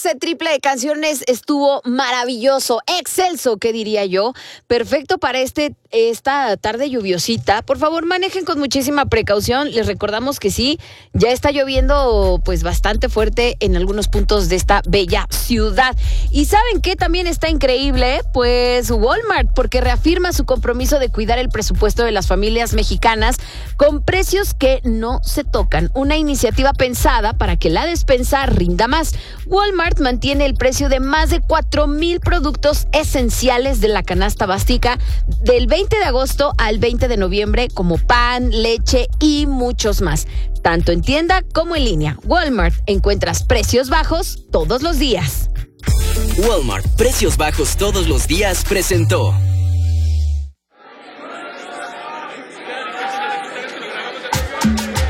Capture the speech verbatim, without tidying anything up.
ese triple de canciones estuvo maravilloso, excelso, ¿qué diría yo? Perfecto para este esta tarde lluviosita. Por favor, manejen con muchísima precaución. Les recordamos que sí, ya está lloviendo pues bastante fuerte en algunos puntos de esta bella ciudad. ¿Y saben qué también está increíble? Pues Walmart, porque reafirma su compromiso de cuidar el presupuesto de las familias mexicanas con precios que no se tocan. Una iniciativa pensada para que la despensa rinda más. Walmart mantiene el precio de más de cuatro mil productos esenciales de la canasta básica del veinte de agosto al veinte de noviembre, como pan, leche y muchos más. Tanto en tienda como en línea. Walmart, encuentras precios bajos todos los días. Walmart, precios bajos todos los días, presentó.